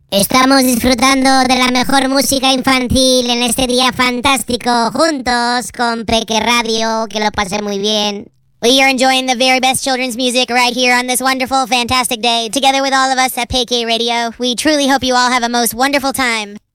Estamos disfrutando de la mejor música infantil en este día fantástico, juntos con Peque Radio, que lo pasé muy bien. We are enjoying the very best children's music right here on this wonderful, fantastic day, together with all of us at Peque Radio. We truly hope you all have a most wonderful time.